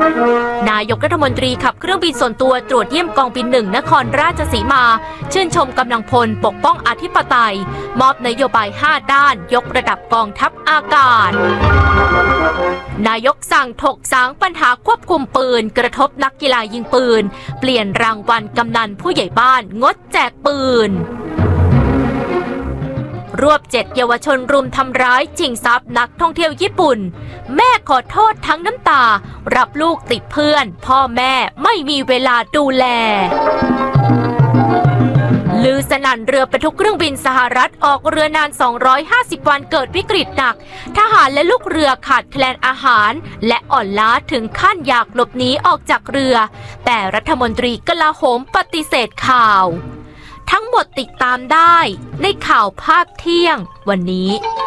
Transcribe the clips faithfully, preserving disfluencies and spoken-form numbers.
นายกรัฐมนตรีขับเครื่องบินส่วนตัวตรวจเยี่ยมกองบินหนึ่งนครราชสีมาชื่นชมกำลังพลปกป้องอธิปไตยมอบนโยบายห้าด้านยกระดับกองทัพอากาศนายกสั่งถกสางปัญหาควบคุมปืนกระทบนักกีฬายิงปืนเปลี่ยนรางวัลกำนันผู้ใหญ่บ้านงดแจกปืนรวบเจ็ดเยาวชนรุมทำร้ายชิงทรัพย์นักท่องเที่ยวญี่ปุ่นแม่ขอโทษทั้งน้ำตารับลูกติดเพื่อนพ่อแม่ไม่มีเวลาดูแลลือสนั่นเรือบรรทุกเครื่องบินสหรัฐออกเรือนานสองร้อยห้าสิบวันเกิดวิกฤตหนักทหารและลูกเรือขาดแคลนอาหารและอ่อนล้าถึงขั้นอยากหลบหนีออกจากเรือแต่รัฐมนตรีกลาโหมปฏิเสธข่าวทั้งหมดติดตามได้ในข่าวภาคเที่ยงวันนี้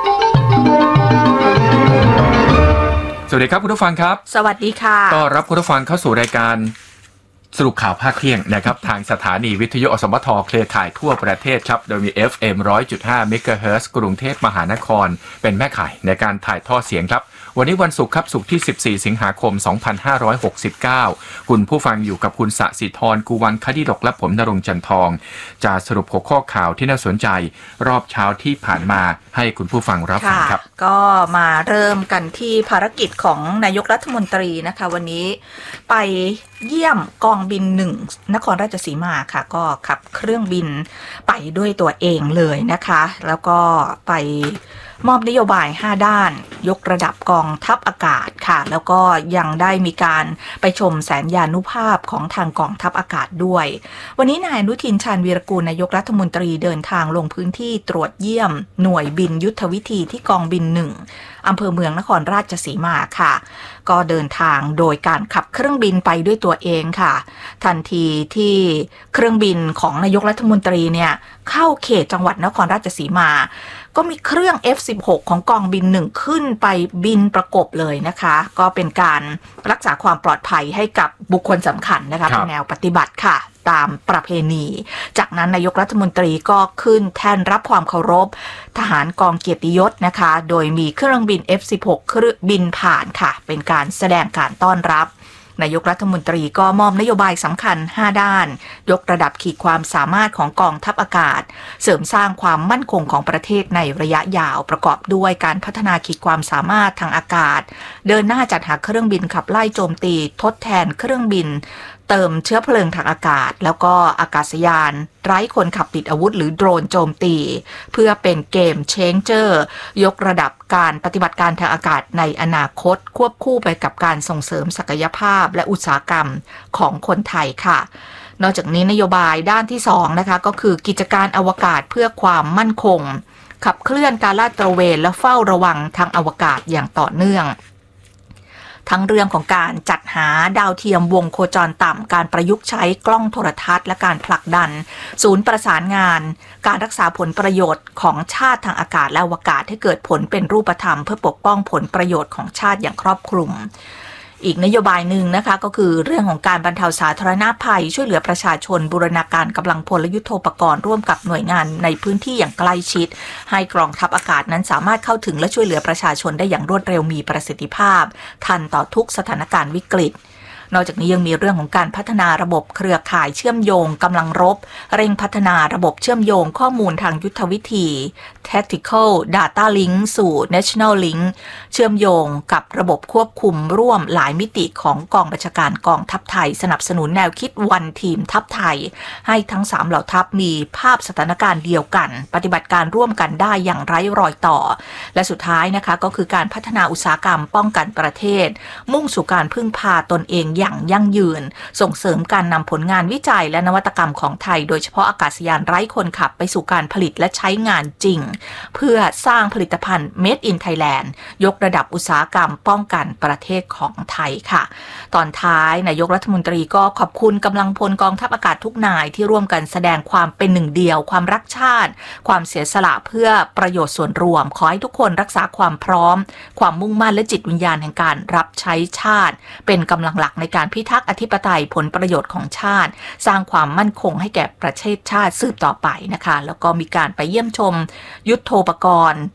สวัสดีครับคุณผู้ฟังครับสวัสดีค่ะต้อนรับคุณผู้ฟังเข้าสู่รายการสรุปข่าวภาคเที่ยงนะครับทางสถานีวิทยุอสมทเครือข่ายทั่วประเทศครับโดยมี เอฟ เอ็ม หนึ่งร้อยจุดห้า เมกะเฮิรตซ์กรุงเทพมหานครเป็นแม่ข่ายในการถ่ายทอดเสียงครับวันนี้วันศุกร์ครับศุกร์ที่สิบสี่สิงหาคมสองพันห้าร้อยหกสิบเก้าคุณผู้ฟังอยู่กับคุณสศิธรกุวันคดิดกและผมณรงค์จันทองจะสรุปหัวข้อข่าวที่น่าสนใจรอบเช้าที่ผ่านมาให้คุณผู้ฟังรับฟังครับก็มาเริ่มกันที่ภารกิจของนายกรัฐมนตรีนะคะวันนี้ไปเยี่ยมกองบินหนึ่งนครราชสีมาค่ะก็ขับเครื่องบินไปด้วยตัวเองเลยนะคะแล้วก็ไปมอบนโยบายห้าด้านยกระดับกองทัพอากาศค่ะแล้วก็ยังได้มีการไปชมแสนยานุภาพของทางกองทัพอากาศด้วยวันนี้นายอนุทินชาญวีรกูลนายกรัฐมนตรีเดินทางลงพื้นที่ตรวจเยี่ยมหน่วยบินยุทธวิธีที่กองบินหนึ่งอำเภอเมืองนครราชสีมาค่ะก็เดินทางโดยการขับเครื่องบินไปด้วยตัวเองค่ะทันทีที่เครื่องบินของนายกรัฐมนตรีเนี่ยเข้าเขตจังหวัดนครราชสีมาก็มีเครื่อง เอฟ สิบหก ของกองบินหนึ่งขึ้นไปบินประกบเลยนะคะก็เป็นการรักษาความปลอดภัยให้กับบุคคลสำคัญนะคะเป็นแนวปฏิบัติค่ะตามประเพณีจากนั้นนายกรัฐมนตรีก็ขึ้นแท่นรับความเคารพทหารกองเกียรติยศนะคะโดยมีเครื่องบิน เอฟ สิบหก เครื่องบินผ่านค่ะเป็นการแสดงการต้อนรับนายกรัฐมนตรีก็มอบนโยบายสำคัญห้าด้านยกระดับขีดความสามารถของกองทัพอากาศเสริมสร้างความมั่นคงของประเทศในระยะยาวประกอบด้วยการพัฒนาขีดความสามารถทางอากาศเดินหน้าจัดหาเครื่องบินขับไล่โจมตีทดแทนเครื่องบินเติมเชื้อเพลิงทางอากาศแล้วก็อากาศยานไร้คนขับติดอาวุธหรือโดรนโจมตีเพื่อเป็นเกมเชนเจอร์ยกระดับการปฏิบัติการทางอากาศในอนาคตควบคู่ไปกับการส่งเสริมศักยภาพและอุตสาหกรรมของคนไทยค่ะนอกจากนี้นโยบายด้านที่สองนะคะก็คือกิจการอวกาศเพื่อความมั่นคงขับเคลื่อนการลาดตระเวนและเฝ้าระวังทางอวกาศอย่างต่อเนื่องทั้งเรื่องของการจัดหาดาวเทียมวงโคจรต่ำการประยุกต์ใช้กล้องโทรทัศน์และการผลักดันศูนย์ประสานงานการรักษาผลประโยชน์ของชาติทางอากาศและอวกาศให้เกิดผลเป็นรูปธรรมเพื่อปกป้องผลประโยชน์ของชาติอย่างครอบคลุมอีกนโยบายหนึ่งนะคะก็คือเรื่องของการบรรเทาสาธารณภัยช่วยเหลือประชาชนบูรณาการกำลังพลและยุทโธปกรณ์ร่วมกับหน่วยงานในพื้นที่อย่างใกล้ชิดให้กองทัพอากาศนั้นสามารถเข้าถึงและช่วยเหลือประชาชนได้อย่างรวดเร็วมีประสิทธิภาพทันต่อทุกสถานการณ์วิกฤตนอกจากนี้ยังมีเรื่องของการพัฒนาระบบเครือข่ายเชื่อมโยงกำลังรบเร่งพัฒนาระบบเชื่อมโยงข้อมูลทางยุทธวิธี Tactical Data Link สู่ National Link เชื่อมโยงกับระบบควบคุมร่วมหลายมิติของกองบัญชาการกองทัพไทยสนับสนุนแนวคิดวันทีมทัพไทยให้ทั้งสามเหล่าทัพมีภาพสถานการณ์เดียวกันปฏิบัติการร่วมกันได้อย่างไร้รอยต่อและสุดท้ายนะคะก็คือการพัฒนาอุตสาหกรรมป้องกันประเทศมุ่งสู่การพึ่งพาตนเองอย่างยั่งยืนส่งเสริมการนำผลงานวิจัยและนวัตกรรมของไทยโดยเฉพาะอากาศยานไร้คนขับไปสู่การผลิตและใช้งานจริงเพื่อสร้างผลิตภัณฑ์ Made in Thailand ยกระดับอุตสาหกรรมป้องกันประเทศของไทยค่ะตอนท้ายนายกรัฐมนตรีก็ขอบคุณกำลังพลกองทัพอากาศทุกนายที่ร่วมกันแสดงความเป็นหนึ่งเดียวความรักชาติความเสียสละเพื่อประโยชน์ส่วนรวมขอให้ทุกคนรักษาความพร้อมความมุ่งมั่นและจิตวิญญาณแห่งการรับใช้ชาติเป็นกำลังหลักในการพิทักษ์อธิปไตยผลประโยชน์ของชาติสร้างความมั่นคงให้แก่ประเทศชาติสืบต่อไปนะคะแล้วก็มีการไปเยี่ยมชมยุทโธปกรณ์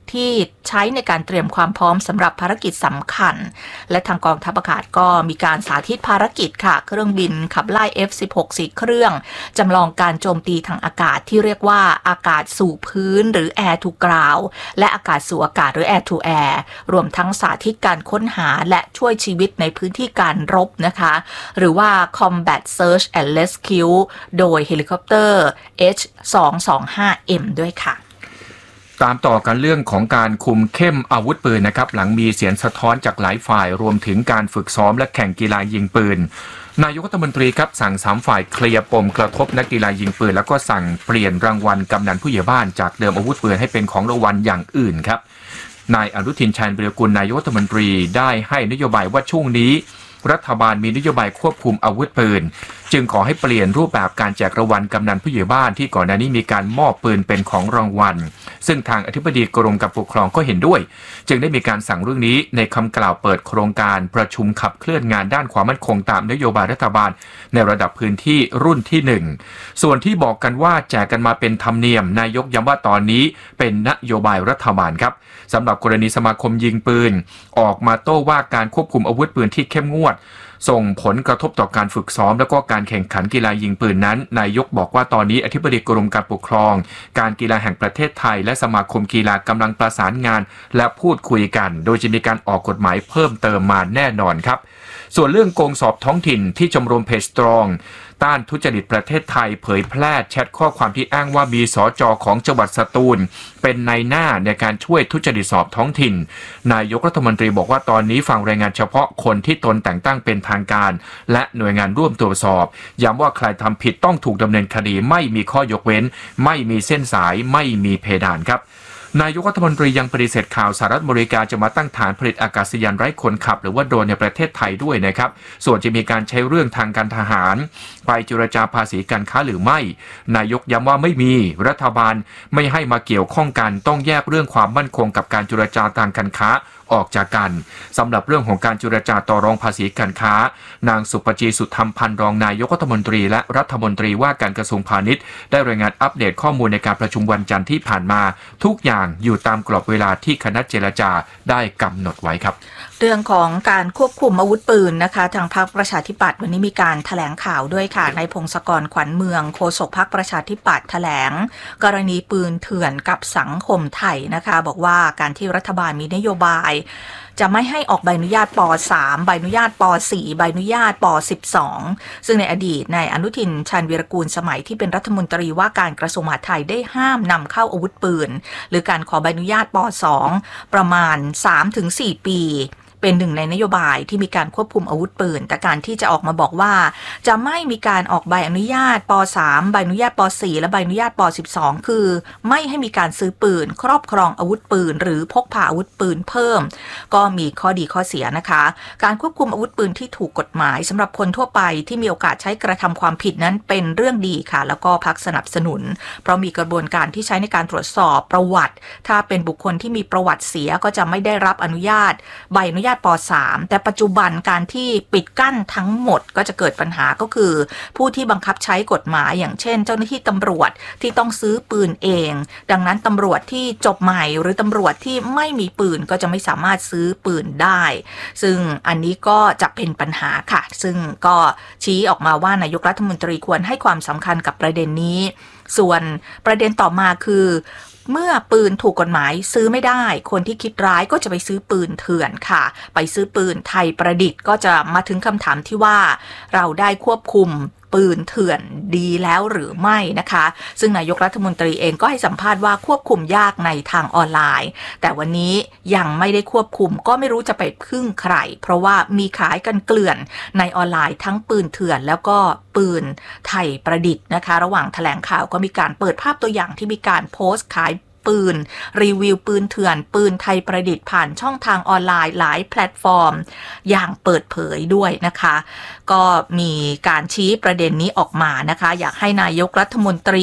ที่ใช้ในการเตรียมความพร้อมสำหรับภารกิจสำคัญและทางกองทัพอากาศก็มีการสาธิตภารกิจค่ะเครื่องบินขับไล่ เอฟ สิบหก สี่เครื่องจำลองการโจมตีทางอากาศที่เรียกว่าอากาศสู่พื้นหรือ Air to Ground และอากาศสู่อากาศหรือ Air to Air รวมทั้งสาธิตการค้นหาและช่วยชีวิตในพื้นที่การรบนะคะหรือว่า Combat Search and Rescue โดยเฮลิคอปเตอร์ เอช สองสองห้าเอ็ม ด้วยค่ะตามต่อกันเรื่องของการคุมเข้มอาวุธปืนนะครับหลังมีเสียงสะท้อนจากหลายฝ่ายรวมถึงการฝึกซ้อมและแข่งกีฬายิงปืนนายกรัฐมนตรีครับสั่งสามฝ่ายเคลียร์ปมกระทบนักกีฬายิงปืนแล้วก็สั่งเปลี่ยนรางวัลกำนันผู้ใหญ่บ้านจากเดิมอาวุธปืนให้เป็นของรางวัลอย่างอื่นครับนายอนุทินชาญวิรากูลนายกรัฐมนตรีได้ให้นโยบายว่าช่วงนี้รัฐบาลมีนโยบายควบคุมอาวุธปืนจึงขอให้เปลี่ยนรูปแบบการแจกรางวัลกำนันผู้ใหญ่บ้านที่ก่อนหน้านี้มีการมอบปืนเป็นของรางวัลซึ่งทางอธิบดีกรมการปกครองก็เห็นด้วยจึงได้มีการสั่งเรื่องนี้ในคำกล่าวเปิดโครงการประชุมขับเคลื่อนงานด้านความมั่นคงตามนโยบายรัฐบาลในระดับพื้นที่รุ่นที่หนึ่งส่วนที่บอกกันว่าแจกกันมาเป็นธรรมเนียมนายกย้ำว่าตอนนี้เป็นนโยบายรัฐบาลครับสำหรับกรณีสมาคมยิงปืนออกมาโต้ว่าการควบคุมอาวุธปืนที่เข้มงวดส่งผลกระทบต่อการฝึกซ้อมและก็การแข่งขันกีฬายิงปืนนั้นนายกบอกว่าตอนนี้อธิบดีกรมการปกครองการกีฬาแห่งประเทศไทยและสมาคมกีฬากำลังประสานงานและพูดคุยกันโดยจะมีการออกกฎหมายเพิ่มเติมมาแน่นอนครับส่วนเรื่องโกงสอบท้องถิ่นที่ชมรมเพจสตรองต้านทุจริตประเทศไทยเผยแพร่แชทข้อความที่อ้างว่ามีสจ.ของจังหวัดสตูลเป็นนายหน้าในการช่วยทุจริตสอบท้องถิ่นนายกรัฐมนตรีบอกว่าตอนนี้ฟังรายงานเฉพาะคนที่ตนแต่งตั้งเป็นทางการและหน่วยงานร่วมตรวจสอบย้ำว่าใครทำผิดต้องถูกดำเนินคดีไม่มีข้อยกเว้นไม่มีเส้นสายไม่มีเพดานครับนายกรัฐมนตรียังปฏิเสธข่าวสหรัฐอเมริกาจะมาตั้งฐานผลิตอากาศยานไร้คนขับหรือว่าโดรนในประเทศไทยด้วยนะครับส่วนจะมีการใช้เรื่องทางการทหารไปเจรจาภาษีการค้าหรือไม่นายกย้ำว่าไม่มีรัฐบาลไม่ให้มาเกี่ยวข้องกันต้องแยกเรื่องความมั่นคงกับการเจรจาทางการค้าออกจากกันสำหรับเรื่องของการเจรจาต่อรองภาษีการค้านางสุปจีสุธรรมพันธ์รองนายกรัฐมนตรีและรัฐมนตรีว่าการกระทรวงพาณิชย์ได้รายงานอัปเดตข้อมูลในการประชุมวันจันทร์ที่ผ่านมาทุกอย่างอยู่ตามกรอบเวลาที่คณะเจรจาได้กำหนดไว้ครับเรื่องของการควบคุมอาวุธปืนนะคะทางพรรคประชาธิปัตย์วันนี้มีการแถลงข่าวด้วยค่ะนายพงศกรขวัญเมืองโฆษกพรรคประชาธิปัตย์แถลงกรณีปืนเถื่อนกับสังคมไทยนะคะบอกว่าการที่รัฐบาลมีนโยบายจะไม่ให้ออกใบอนุญาตป สาม ใบอนุญาตป สี่ ใบอนุญาตป สิบสอง ซึ่งในอดีตนายอนุทินชาญวีรกูลสมัยที่เป็นรัฐมนตรีว่าการกระทรวงมหาดไทยได้ห้ามนำเข้าอาวุธปืนหรือการขอใบอนุญาตป สอง ประมาณ สามถึงสี่ ปีเป็นหนึ่งในนโยบายที่มีการควบคุมอาวุธปืนแต่การที่จะออกมาบอกว่าจะไม่มีการออกใบอนุญาตป สาม ใบอนุญาตป สี่ และใบอนุญาตป สิบสอง คือไม่ให้มีการซื้อปืนครอบครองอาวุธปืนหรือพกพาอาวุธปืนเพิ่มก็มีข้อดีข้อเสียนะคะการควบคุมอาวุธปืนที่ถูกกฎหมายสำหรับคนทั่วไปที่มีโอกาสใช้กระทำความผิดนั้นเป็นเรื่องดีค่ะแล้วก็พรรคสนับสนุนเพราะมีกระบวนการที่ใช้ในการตรวจสอบประวัติถ้าเป็นบุคคลที่มีประวัติเสียก็จะไม่ได้รับอนุญาตใบอนุญาตป สาม แต่ปัจจุบันการที่ปิดกั้นทั้งหมดก็จะเกิดปัญหาก็คือผู้ที่บังคับใช้กฎหมายอย่างเช่นเจ้าหน้าที่ตำรวจที่ต้องซื้อปืนเองดังนั้นตำรวจที่จบใหม่หรือตำรวจที่ไม่มีปืนก็จะไม่สามารถซื้อปืนได้ซึ่งอันนี้ก็จะเป็นปัญหาค่ะซึ่งก็ชี้ออกมาว่านายกรัฐมนตรีควรให้ความสำคัญกับประเด็นนี้ส่วนประเด็นต่อมาคือเมื่อปืนถูกกฎหมายซื้อไม่ได้คนที่คิดร้ายก็จะไปซื้อปืนเถื่อนค่ะไปซื้อปืนไทยประดิษฐ์ก็จะมาถึงคำถามที่ว่าเราได้ควบคุมปืนเถื่อนดีแล้วหรือไม่นะคะซึ่งนายกรัฐมนตรีเองก็ให้สัมภาษณ์ว่าควบคุมยากในทางออนไลน์แต่วันนี้ยังไม่ได้ควบคุมก็ไม่รู้จะไปพึ่งใครเพราะว่ามีขายกันเกลื่อนในออนไลน์ทั้งปืนเถื่อนแล้วก็ปืนไทยประดิษฐ์นะคะระหว่างแถลงข่าวก็มีการเปิดภาพตัวอย่างที่มีการโพสต์ขายปืนรีวิวปืนเถื่อนปืนไทยประดิษฐ์ผ่านช่องทางออนไลน์หลายแพลตฟอร์มอย่างเปิดเผยด้วยนะคะก็มีการชี้ประเด็นนี้ออกมานะคะอยากให้นายกรัฐมนตรี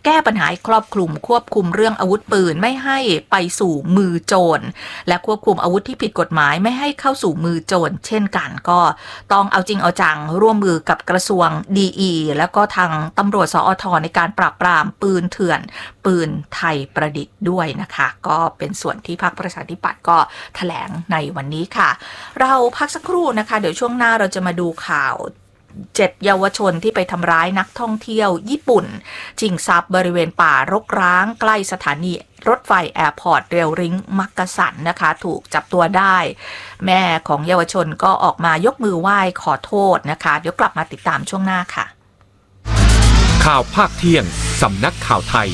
แก้ปัญหาครอบคลุมควบคุมเรื่องอาวุธปืนไม่ให้ไปสู่มือโจรและควบคุมอาวุธที่ผิดกฎหมายไม่ให้เข้าสู่มือโจรเช่นกันก็ต้องเอาจริงเอาจังร่วมมือกับกระทรวงดี อี แล้วก็ทางตำรวจสอทในการปราบปรามปืนเถื่อนปืนไทยประดิษฐ์ด้วยนะคะก็เป็นส่วนที่พรรคประชาธิปัตย์ก็แถลงในวันนี้ค่ะเราพักสักครู่นะคะเดี๋ยวช่วงหน้าเราจะมาดูข่าวเจ็ดเยาวชนที่ไปทำร้ายนักท่องเที่ยวญี่ปุ่นชิงทรัพย์บริเวณป่ารกร้างใกล้สถานีรถไฟแอร์พอร์ตเรลริงมักกะสันนะคะถูกจับตัวได้แม่ของเยาวชนก็ออกมายกมือไหว้ขอโทษนะคะเดี๋ยวกลับมาติดตามช่วงหน้าค่ะข่าวภาคเที่ยงสำนักข่าวไทย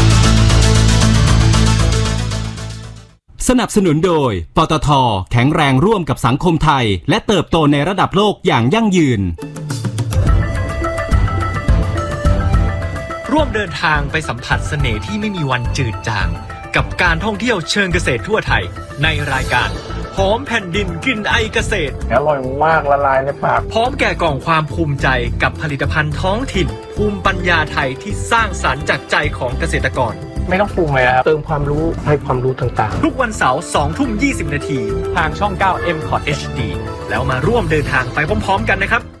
สนับสนุนโดยปตท.แข็งแรงร่วมกับสังคมไทยและเติบโตในระดับโลกอย่างยั่งยืนร่วมเดินทางไปสัมผัสเสน่ห์ที่ไม่มีวันจืดจางกับการท่องเที่ยวเชิงเกษตรทั่วไทยในรายการหอมแผ่นดินกลิ่นไอเกษตรอร่อยมากละลายในปากพร้อมแก่กล่องความภูมิใจกับผลิตภัณฑ์ท้องถิ่นภูมิปัญญาไทยที่สร้างสรรค์จากใจของเกษตรกรไม่ต้องปรุงเลยครับเติมความรู้ให้ความรู้ต่างๆทุกวันเสาร์สองทุ่มยี่สิบนาทีทางช่องเก้า เอ็ม คอท เอช ดี แล้วมาร่วมเดินทางไปพร้อมๆกันนะครับ